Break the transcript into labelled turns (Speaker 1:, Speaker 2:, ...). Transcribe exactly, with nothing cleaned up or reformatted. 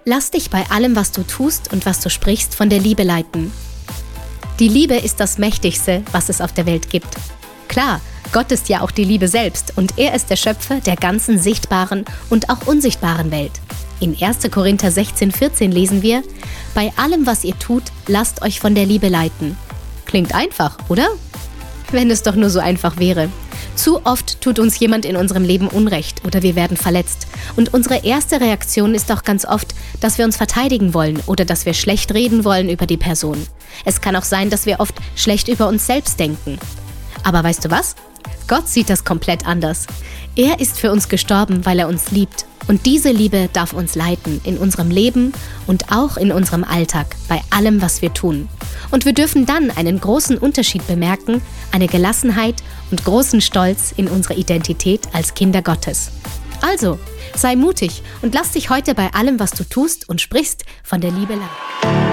Speaker 1: Lass dich bei allem, was du tust und was du sprichst, von der Liebe leiten. Die Liebe ist das Mächtigste, was es auf der Welt gibt. Klar, Gott ist ja auch die Liebe selbst und er ist der Schöpfer der ganzen sichtbaren und auch unsichtbaren Welt. In erster Korinther sechzehn, vierzehn lesen wir: Bei allem, was ihr tut, lasst euch von der Liebe leiten. Klingt einfach, oder? Wenn es doch nur so einfach wäre. Zu oft tut uns jemand in unserem Leben Unrecht oder wir werden verletzt. Und unsere erste Reaktion ist auch ganz oft, dass wir uns verteidigen wollen oder dass wir schlecht reden wollen über die Person. Es kann auch sein, dass wir oft schlecht über uns selbst denken. Aber weißt du was? Gott sieht das komplett anders. Er ist für uns gestorben, weil er uns liebt. Und diese Liebe darf uns leiten in unserem Leben und auch in unserem Alltag, bei allem, was wir tun. Und wir dürfen dann einen großen Unterschied bemerken, eine Gelassenheit und großen Stolz in unserer Identität als Kinder Gottes. Also, sei mutig und lass dich heute bei allem, was du tust und sprichst, von der Liebe leiten.